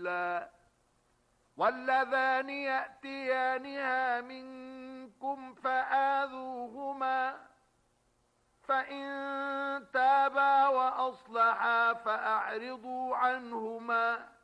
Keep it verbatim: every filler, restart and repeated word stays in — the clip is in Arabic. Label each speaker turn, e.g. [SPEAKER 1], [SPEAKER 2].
[SPEAKER 1] سبيلا واللذان يأتيانها منكم فآذوهما فإن تابا وأصلحا فأعرضوا عنهما